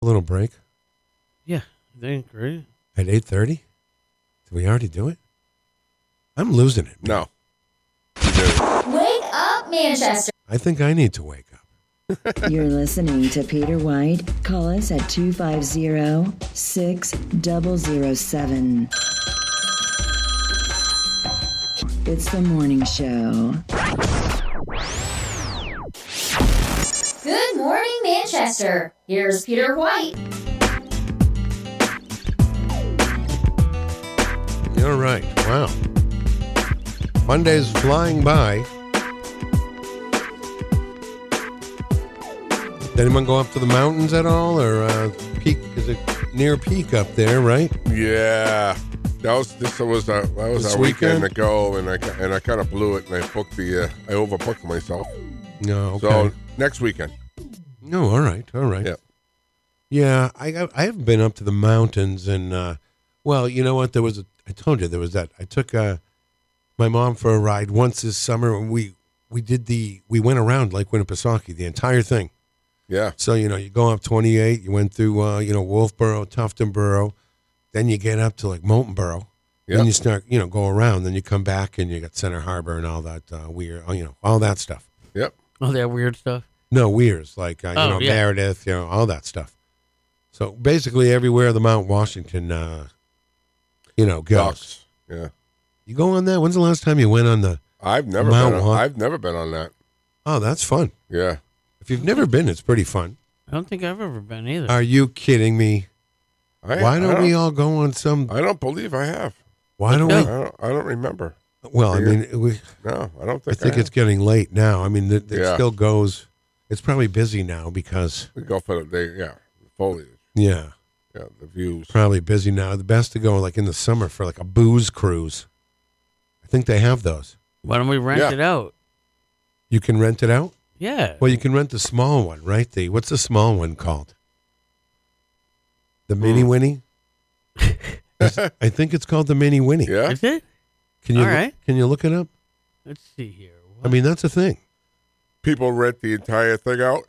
A little break Yeah, I think, right? at 8:30? Did we already do it? I'm losing it. No. Wake up, Manchester. I think I need to wake up. You're listening to Peter White. Call us at 250-6007. It's the morning show. Good morning, Manchester. Here's Peter White. You're right. Wow. Monday's flying by. Did anyone go up to the mountains at all, or peak? Is it near peak up there? Right? Yeah. That was This our weekend? weekend ago, and I kind of blew it, and I overbooked myself. No. Okay. So next weekend. No. All right. Yeah. Yeah. I haven't been up to the mountains, and well, you know what? I told you there was that. I took my mom for a ride once this summer, and we went around Lake Winnipesaukee, the entire thing. Yeah. So, you go up 28, you went through, Wolfboro, Tuftonboro, then you get up to like Moultonboro. Yeah. Then you start, go around, then you come back and you got Center Harbor and all that weird, all that stuff. Yep. Oh, that weird stuff. No, weirs, like, Yeah. Meredith, all that stuff. So basically everywhere the Mount Washington, goes. Ducks. Yeah. You go on that? When's the last time you went on the, I've never been on that. oh, that's fun. Yeah. If you've never been, it's pretty fun. I don't think I've ever been either. Are you kidding me? Why don't we all go on some? I don't believe I have. Why don't I we? don't remember. Well, I mean, No, I don't I think think it's getting late now. I mean, it Yeah. still goes. It's probably busy now because, We go for the foliage. yeah, Yeah, the views. probably busy now. The best to go like in the summer for like a booze cruise. I think they have those. Why don't we rent Yeah. it out? You can rent it out. Yeah. Well, you can rent the small one, right? What's the small one called? The Mini Winnie. I think it's called the Mini Winnie. Yeah. Is it? Can you All right. Can you look it up? Let's see here. I mean, that's a thing. People rent the entire thing out.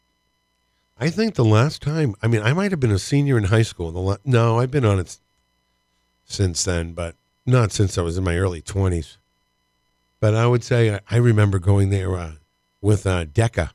I think the last time, I mean, I might have been a senior in high school. No, I've been on it since then, but not since I was in my early 20s. But I would say I remember going there with Decca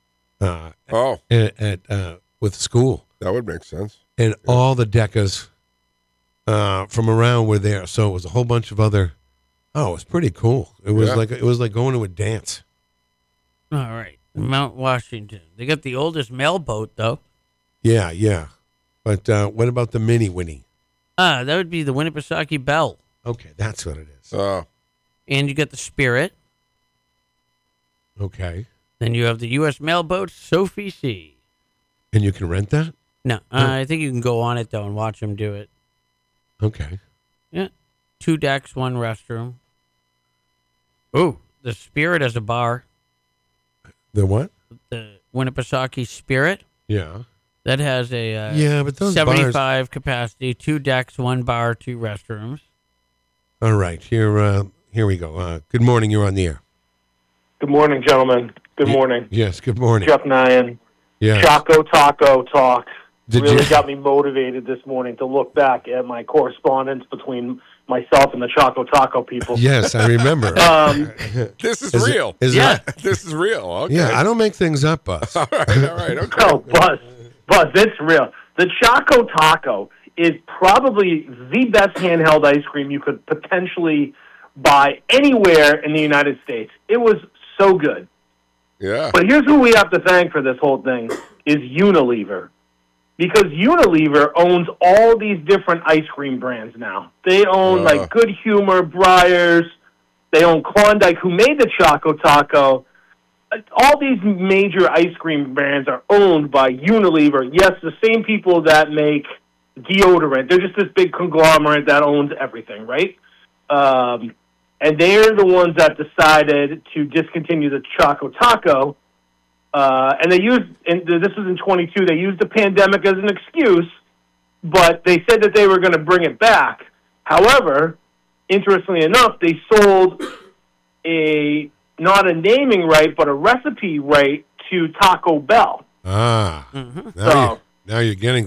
Oh, with school. that would make sense. And all the Deccas from around were there. So it was a whole bunch of other. Oh, it was pretty cool. It was like going to a dance. All right. Mount Washington. They got the oldest mail boat, though. Yeah, yeah. But what about the Mini Winnie? That would be the Winnipesaukee Bell. Okay, that's what it is. And you got the Spirit. Okay. Then you have the U.S. mail boat, Sophie C. And you can rent that? No, I think you can go on it, though, and watch them do it. Okay. Yeah. 2 decks, 1 restroom. Oh, the Spirit has a bar. The what? The Winnipesaukee Spirit. Yeah. That has a Yeah, but those 75 bars. capacity, 2 decks, 1 bar, 2 restrooms. All right, here we go. Good morning. You're on the air. Good morning, gentlemen. Good morning. Yes. Good morning. Jeff Nyan. Yeah. Choco Taco Talk Did really you- got me motivated this morning to look back at my correspondence between myself and the Choco Taco people. Yes, I remember. This is Is it- real. is Yeah. it? This is real. Okay. Yeah, I don't make things up, Buzz. All right. Okay. Oh, Buzz, it's real. The Choco Taco is probably the best handheld ice cream you could potentially buy anywhere in the United States. It was so good. Yeah. But here's who we have to thank for this whole thing is Unilever. Because Unilever owns all these different ice cream brands now. They own like Good Humor, Breyers. They own Klondike, who made the Choco Taco. All these major ice cream brands are owned by Unilever. Yes, the same people that make deodorant. They're just this big conglomerate that owns everything, right? And they're the ones that decided to discontinue the Choco Taco. And they used, and this was in 22, they used the pandemic as an excuse, but they said that they were going to bring it back. However, interestingly enough, they sold not a naming right, but a recipe right to Taco Bell. Ah. Mm-hmm. Now, Now you're getting